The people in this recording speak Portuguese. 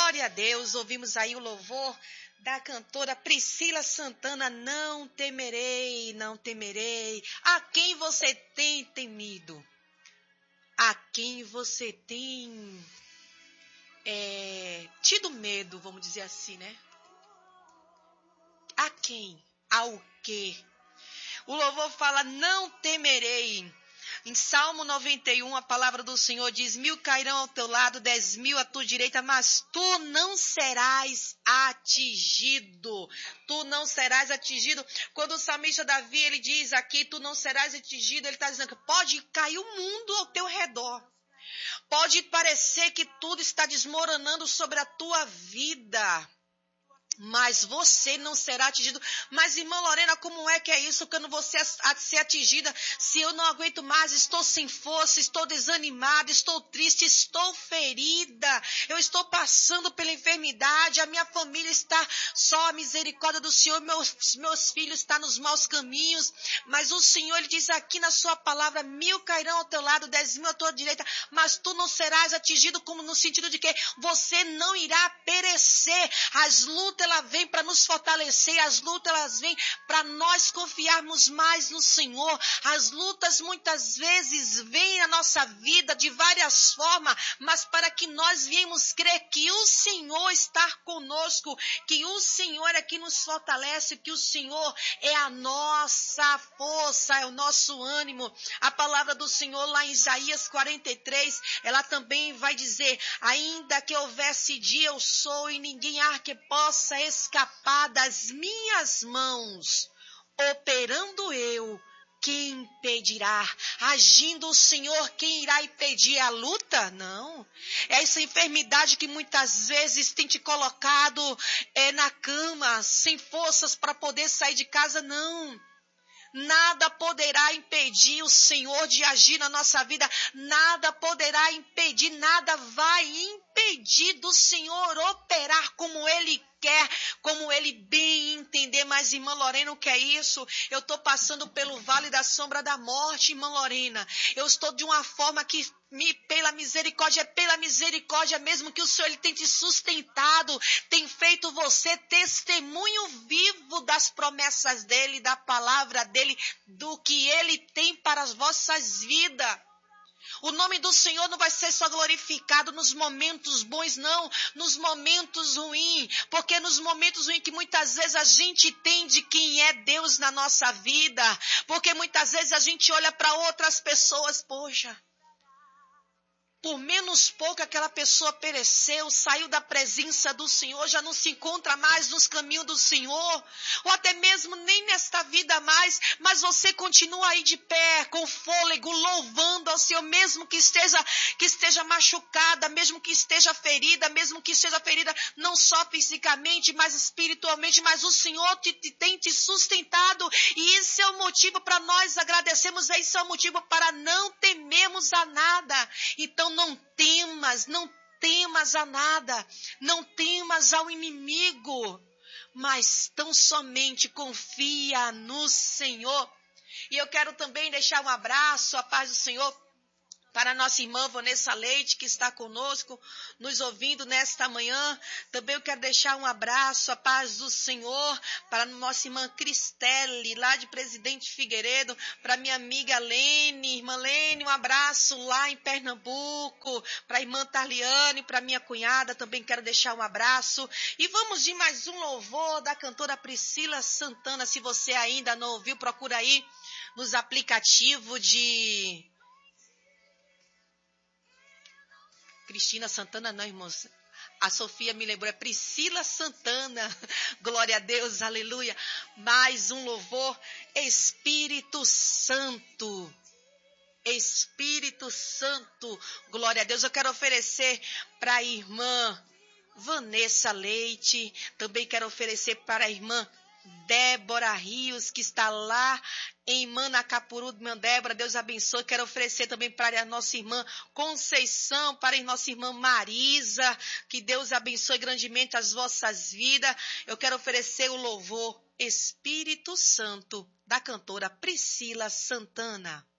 Glória a Deus, ouvimos aí o louvor da cantora Priscila Santana, não temerei, não temerei. A quem você tem temido? A quem você tem tido medo, vamos dizer assim, né? A quem? Ao quê? O louvor fala, não temerei. Em Salmo 91, a palavra do Senhor diz, 1000 cairão ao teu lado, 10.000 à tua direita, mas tu não serás atingido. Tu não serás atingido. Quando o salmista Davi, ele diz aqui, tu não serás atingido, ele está dizendo que pode cair o mundo ao teu redor. Pode parecer que tudo está desmoronando sobre a tua vida, mas você não será atingido. Mas, irmã Lorena, como é que é isso? Quando você ser atingida, se eu não aguento mais, estou sem força, estou desanimada, estou triste, estou ferida, eu estou passando pela enfermidade, a minha família está só a misericórdia do Senhor, meus filhos estão nos maus caminhos, mas o Senhor, ele diz aqui na sua palavra, 1000 cairão ao teu lado, 10.000 à tua direita, mas tu não serás atingido, como no sentido de que você não irá perecer. As lutas, ela vem para nos fortalecer, as lutas, elas vêm para nós confiarmos mais no Senhor. As lutas muitas vezes vêm na nossa vida de várias formas, mas para que nós viemos crer que o Senhor está conosco, que o Senhor é que nos fortalece, que o Senhor é a nossa força, é o nosso ânimo. A palavra do Senhor lá em Isaías 43, ela também vai dizer, ainda que houvesse dia, eu sou e ninguém há que possa escapar das minhas mãos. Operando eu, quem impedirá? Agindo o Senhor, quem irá impedir a luta? Não. É essa enfermidade que muitas vezes tem te colocado na cama, sem forças para poder sair de casa, não. Nada poderá impedir o Senhor de agir na nossa vida. Nada poderá impedir, nada vai impedir do Senhor operar como Ele quer, como Ele bem entender. Mas, irmã Lorena, o que é isso? Eu estou passando pelo vale da sombra da morte, irmã Lorena. Eu estou de uma forma que pela misericórdia mesmo que o Senhor ele tem te sustentado, tem feito você testemunho vivo das promessas dEle, da palavra dEle, do que Ele tem para as vossas vidas. O nome do Senhor não vai ser só glorificado nos momentos bons, não, nos momentos ruins, porque nos momentos ruins que muitas vezes a gente entende quem é Deus na nossa vida, porque muitas vezes a gente olha para outras pessoas, poxa, por menos pouco aquela pessoa pereceu, saiu da presença do Senhor, já não se encontra mais nos caminhos do Senhor, ou até mesmo nem nesta vida mais, mas você continua aí de pé, com fôlego, louvando ao Senhor, mesmo que esteja machucada, mesmo que esteja ferida, não só fisicamente, mas espiritualmente, mas o Senhor tem te sustentado, e isso é o motivo para nós agradecermos, esse é o motivo para não temermos a nada. Então não temas a nada, não temas ao inimigo, mas tão somente confia no Senhor. E eu quero também deixar um abraço, a paz do Senhor, para a nossa irmã Vanessa Leite, que está conosco, nos ouvindo nesta manhã. Também eu quero deixar um abraço, a paz do Senhor, para a nossa irmã Cristelle, lá de Presidente Figueiredo, para minha amiga Lene, irmã Lene, um abraço lá em Pernambuco, para a irmã Tarliane, para minha cunhada, também quero deixar um abraço. E vamos de mais um louvor da cantora Priscila Santana. Se você ainda não ouviu, procura aí nos aplicativos de Cristina Santana, não, irmãos. A Sofia me lembrou, é Priscila Santana. Glória a Deus, aleluia. Mais um louvor. Espírito Santo. Espírito Santo. Glória a Deus. Eu quero oferecer para a irmã Vanessa Leite. Também quero oferecer para a irmã Débora Rios, que está lá em Manacapuru, irmã Débora, Deus abençoe. Quero oferecer também para a nossa irmã Conceição, para a nossa irmã Marisa, que Deus abençoe grandemente as vossas vidas. Eu quero oferecer o louvor Espírito Santo, da cantora Priscila Santana.